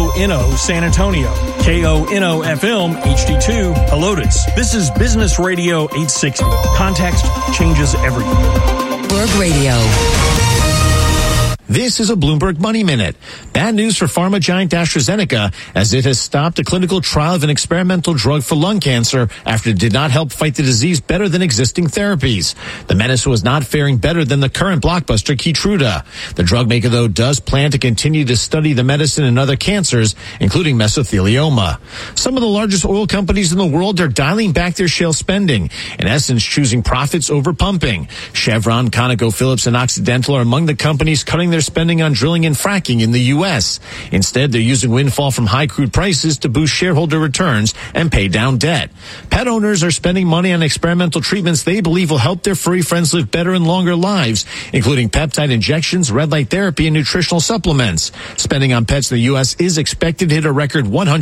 KONO San Antonio, KONO FM HD2 Helotes. This is Business Radio 860. Context changes everything. Bloomberg Radio. This is a Bloomberg Money Minute. Bad news for pharma giant AstraZeneca as it has stopped a clinical trial of an experimental drug for lung cancer after it did not help fight the disease better than existing therapies. The medicine was not faring better than the current blockbuster Keytruda. The drug maker, though, does plan to continue to study the medicine in other cancers, including mesothelioma. Some of the largest oil companies in the world are dialing back their shale spending, in essence choosing profits over pumping. Chevron, ConocoPhillips, and Occidental are among the companies cutting their spending on drilling and fracking in the U.S. Instead, they're using windfall from high crude prices to boost shareholder returns and pay down debt. Pet owners are spending money on experimental treatments they believe will help their furry friends live better and longer lives, including peptide injections, red light therapy, and nutritional supplements. Spending on pets in the U.S. is expected to hit a record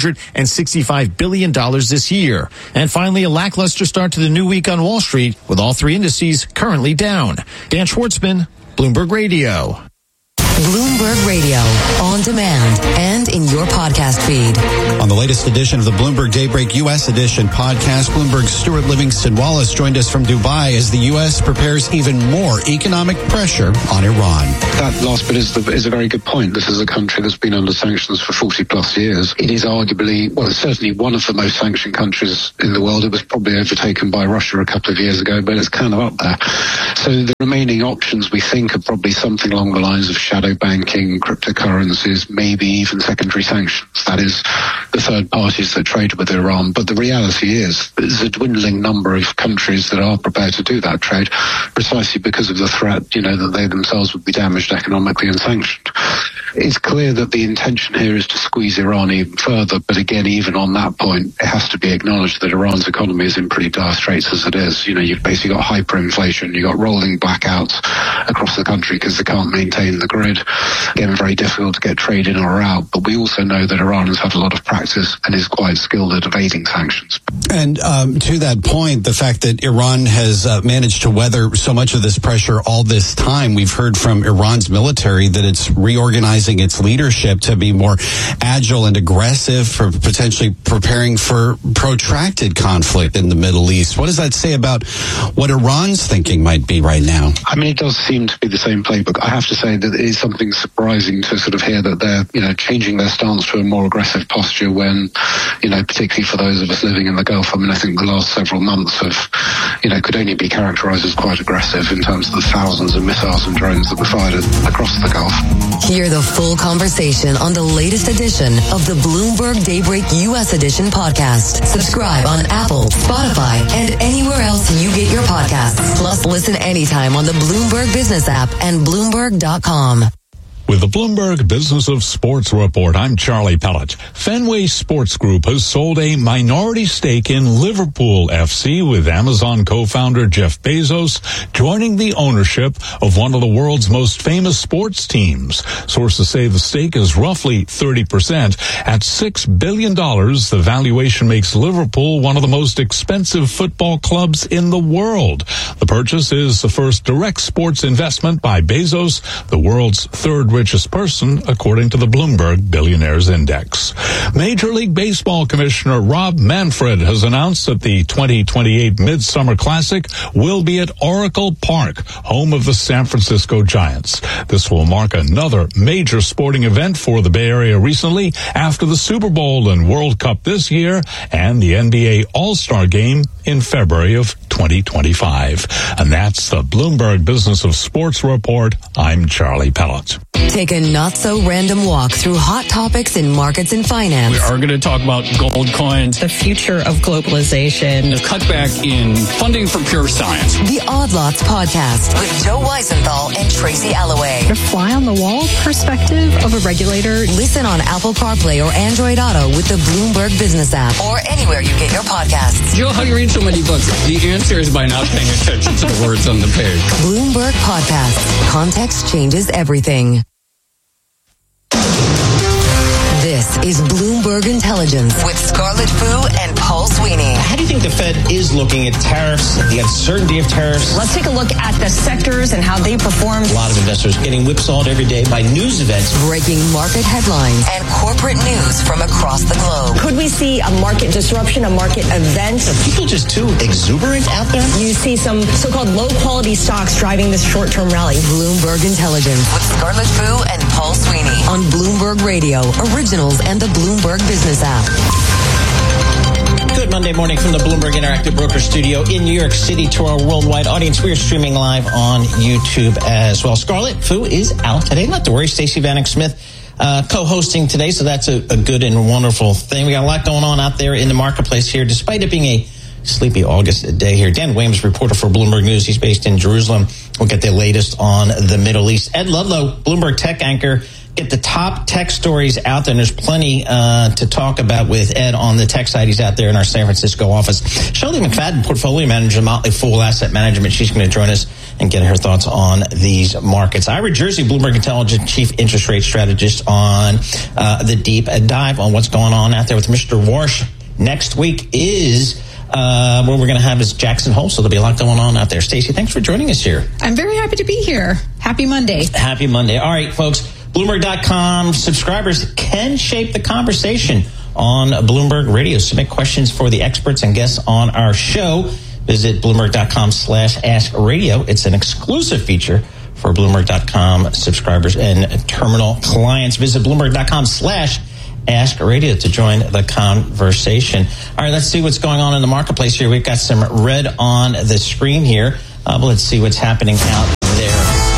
$165 billion this year. And finally, a lackluster start to the new week on Wall Street, with all three indices currently down. Dan Schwartzman, Bloomberg Radio. Bloomberg Radio, on demand and in your podcast feed. On the latest edition of the Bloomberg Daybreak U.S. Edition podcast, Bloomberg's Stuart Livingston Wallace joined us from Dubai as the U.S. prepares even more economic pressure on Iran. That last bit is a very good point. This is a country that's been under sanctions for 40 plus years. It is arguably, well, it's certainly one of the most sanctioned countries in the world. It was probably overtaken by Russia a couple of years ago, but it's kind of up there. So the remaining options, we think, are probably something along the lines of shadow banking, cryptocurrencies, maybe even secondary sanctions. That is, the third parties that trade with Iran. But the reality is there's a dwindling number of countries that are prepared to do that trade precisely because of the threat, that they themselves would be damaged economically and sanctioned. It's clear that the intention here is to squeeze Iran even further, but again, even on that point, it has to be acknowledged that Iran's economy is in pretty dire straits as it is. You've basically got hyperinflation, you've got rolling blackouts across the country because they can't maintain the grid. Again, very difficult to get trade in or out, but we also know that Iran has had a lot of practice and is quite skilled at evading sanctions. And to that point, the fact that Iran has managed to weather so much of this pressure all this time, we've heard from Iran's military that it's reorganizing its leadership to be more agile and aggressive, for potentially preparing for protracted conflict in the Middle East. What does that say about what Iran's thinking might be right now? I mean, it does seem to be the same playbook. I have to say that it is something surprising to sort of hear that they're, changing their stance to a more aggressive posture when, particularly for those of us living in the Gulf. I mean, I think the last several months have, could only be characterized as quite aggressive in terms of the thousands of missiles and drones that were fired across the Gulf. Hear the full conversation on the latest edition of the Bloomberg Daybreak U.S. Edition podcast. Subscribe on Apple, Spotify, and anywhere else you get your podcasts. Plus, listen anytime on the Bloomberg Business app and Bloomberg.com. With the Bloomberg Business of Sports Report, I'm Charlie Pellet. Fenway Sports Group has sold a minority stake in Liverpool FC, with Amazon co-founder Jeff Bezos joining the ownership of one of the world's most famous sports teams. Sources say the stake is roughly 30%. At $6 billion, the valuation makes Liverpool one of the most expensive football clubs in the world. The purchase is the first direct sports investment by Bezos, the world's third richest person, according to the Bloomberg Billionaires Index. Major League Baseball Commissioner Rob Manfred has announced that the 2028 Midsummer Classic will be at Oracle Park, home of the San Francisco Giants. This will mark another major sporting event for the Bay Area recently, after the Super Bowl and World Cup this year and the NBA All-Star Game in February of 2025. And that's the Bloomberg Business of Sports Report. I'm Charlie Pellet. Take a not-so-random walk through hot topics in markets and finance. We are going to talk about gold coins, the future of globalization, the cutback in funding for pure science. The Odd Lots Podcast with Joe Weisenthal and Tracy Alloway. The fly-on-the-wall perspective of a regulator. Listen on Apple CarPlay or Android Auto with the Bloomberg Business app, or anywhere you get your podcasts. Joe, how do you read so many books? The answer is by not paying attention to the words on the page. Bloomberg Podcasts. Context changes everything. This is Bloomberg Bloomberg Intelligence with Scarlett Fu and Paul Sweeney. How do you think the Fed is looking at tariffs, the uncertainty of tariffs? Let's take a look at the sectors and how they performed. A lot of investors getting whipsawed every day by news events. Breaking market headlines and corporate news from across the globe. Could we see a market disruption, a market event? Are people just too exuberant out there? You see some so-called low-quality stocks driving this short-term rally. Bloomberg Intelligence with Scarlett Fu and Paul Sweeney on Bloomberg Radio, Originals, and the Bloomberg Business app. Good Monday morning from the Bloomberg Interactive Broker Studio in New York City to our worldwide audience. We are streaming live on YouTube as well. Scarlett Fu is out today. Not to worry. Stacey Vanek Smith co-hosting today, so that's a good and wonderful thing. We got a lot going on out there in the marketplace here, despite it being a sleepy August day here. Dan Williams, reporter for Bloomberg News. He's based in Jerusalem. We'll get the latest on the Middle East. Ed Ludlow, Bloomberg tech anchor. Get the top tech stories out there, and there's plenty to talk about with Ed on the tech side. He's out there in our San Francisco office. Shelly McFadden, portfolio manager, Motley Fool Asset Management. She's going to join us and get her thoughts on these markets. Ira Jersey, Bloomberg Intelligence chief interest rate strategist, on the deep dive on what's going on out there with Mr. Warsh. Next week is what we're going to have is Jackson Hole, so there'll be a lot going on out there. Stacey, thanks for joining us here. I'm very happy to be here. Happy Monday. Happy Monday. All right, folks. Bloomberg.com subscribers can shape the conversation on Bloomberg Radio. Submit questions for the experts and guests on our show. Visit Bloomberg.com/AskRadio. It's an exclusive feature for Bloomberg.com subscribers and terminal clients. Visit Bloomberg.com/AskRadio to join the conversation. All right, let's see what's going on in the marketplace here. We've got some red on the screen here. Let's see what's happening out there.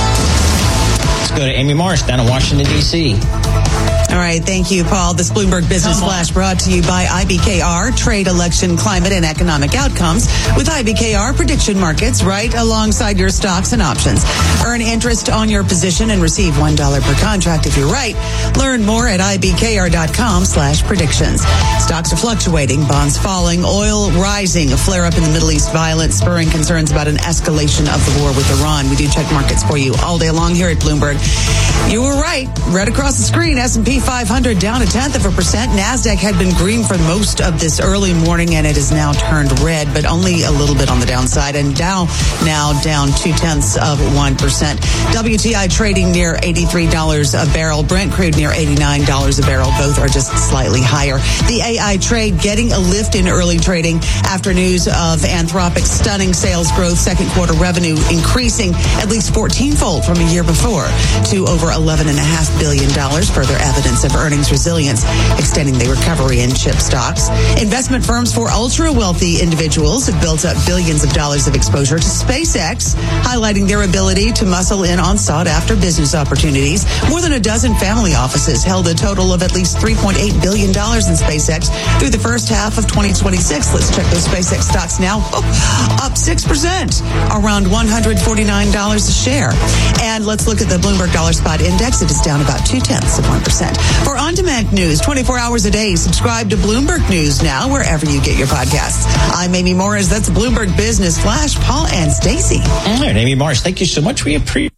Go to Amy Marsh down in Washington, D.C. All right. Thank you, Paul. This Bloomberg Business Flash brought to you by IBKR, trade, election, climate, and economic outcomes with IBKR prediction markets right alongside your stocks and options. Earn interest on your position and receive $1 per contract if you're right. Learn more at IBKR.com/predictions. Stocks are fluctuating, bonds falling, oil rising, a flare-up in the Middle East violence, spurring concerns about an escalation of the war with Iran. We do check markets for you all day long here at Bloomberg. You were right. Right across the screen, S&P 500 down 0.1%. NASDAQ had been green for most of this early morning, and it has now turned red, but only a little bit on the downside. And Dow now down 0.2%. WTI trading near $83 a barrel. Brent crude near $89 a barrel. Both are just slightly higher. The AI trade getting a lift in early trading after news of Anthropic's stunning sales growth. Second quarter revenue increasing at least 14-fold from a year before to over $11.5 billion. Further evidence of earnings resilience, extending the recovery in chip stocks. Investment firms for ultra-wealthy individuals have built up billions of dollars of exposure to SpaceX, highlighting their ability to muscle in on sought-after business opportunities. More than a dozen family offices held a total of at least $3.8 billion in SpaceX through the first half of 2026. Let's check those SpaceX stocks now. Up 6%, around $149 a share. And let's look at the Bloomberg Dollar Spot Index. It is down about 0.2%. For on-demand news, 24 hours a day, subscribe to Bloomberg News now, wherever you get your podcasts. I'm Amy Morris. That's Bloomberg Business Flash. Paul and Stacey. All right, Amy Morris, thank you so much. We appreciate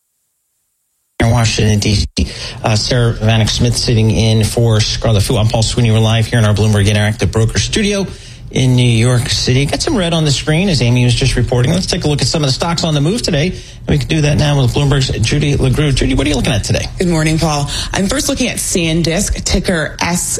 Washington, D.C. Sarah Vanek Smith sitting in for Scarlett Fu. I'm Paul Sweeney. We're live here in our Bloomberg Interactive Broker Studio in New York City. Got some red on the screen, as Amy was just reporting. Let's take a look at some of the stocks on the move today. And we can do that now with Bloomberg's Judy LeGroux. Judy, what are you looking at today? Good morning, Paul. I'm first looking at SanDisk, ticker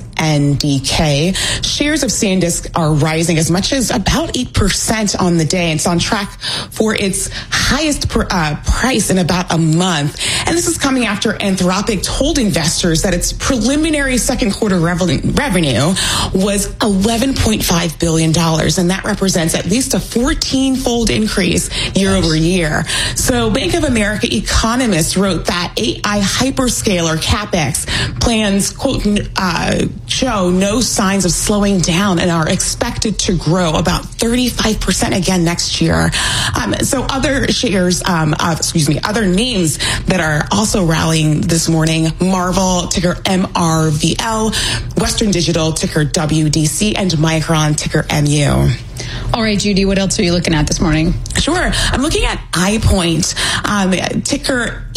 SNDK. Shares of SanDisk are rising as much as about 8% on the day. It's on track for its highest price in about a month. And this is coming after Anthropic told investors that its preliminary second quarter revenue was $11.5 billion. And that represents at least a 14-fold increase year over year. So Bank of America economists wrote that AI hyperscaler CapEx plans, quote, show no signs of slowing down and are expected to grow about 35% again next year. So other shares, other names that are also rallying this morning: Marvel, ticker MRVL, Western Digital, ticker WDC, and Micron, ticker MU. All right, Judy, what else are you looking at this morning? Sure. I'm looking at iPoint, ticker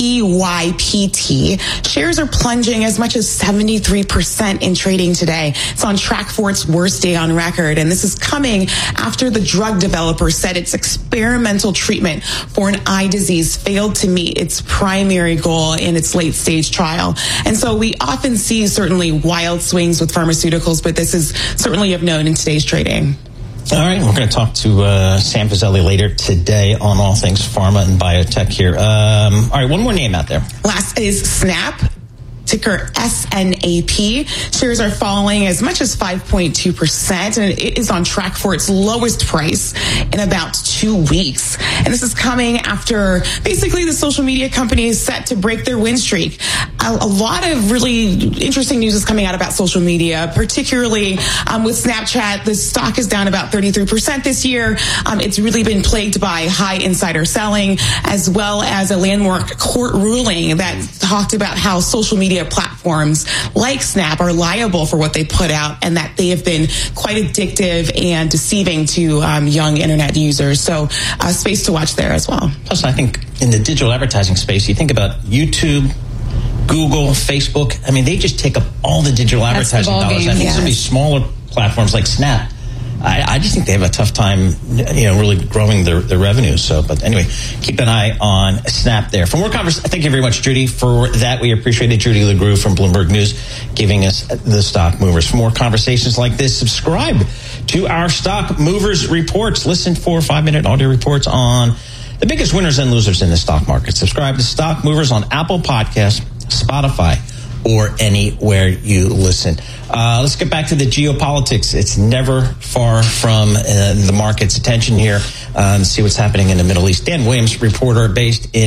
EYPT. Shares are plunging as much as 73% in trading today. It's on track for its worst day on record. And this is coming after the drug developer said its experimental treatment for an eye disease failed to meet its primary goal in its late stage trial. And so we often see certainly wild swings with pharmaceuticals, but this is certainly of note in today's trading. All right, we're going to talk to Sam Fazeli later today on all things pharma and biotech here. All right, one more name out there. Last is Snap, ticker SNAP. Shares are falling as much as 5.2%, and it is on track for its lowest price in about 2 weeks. And this is coming after basically the social media company is set to break their win streak. A lot of really interesting news is coming out about social media, particularly with Snapchat. The stock is down about 33% this year. It's really been plagued by high insider selling, as well as a landmark court ruling that talked about how social media platforms like Snap are liable for what they put out, and that they have been quite addictive and deceiving to young internet users. So a space to watch there as well. Plus, I think in the digital advertising space, you think about YouTube, Google, Facebook. I mean, they just take up all the digital advertising dollars. I think some of these smaller platforms like Snap, I just think they have a tough time, really growing their revenues. So, but anyway, keep an eye on Snap there. For more conversation, thank you very much, Judy, for that. We appreciate it. Judy LeGroux from Bloomberg News giving us the stock movers. For more conversations like this, subscribe to our Stock Movers Reports. Listen for 5-minute audio reports on the biggest winners and losers in the stock market. Subscribe to Stock Movers on Apple Podcasts, Spotify, or anywhere you listen. Let's get back to the geopolitics. It's never far from the market's attention here. See what's happening in the Middle East. Dan Williams, reporter based in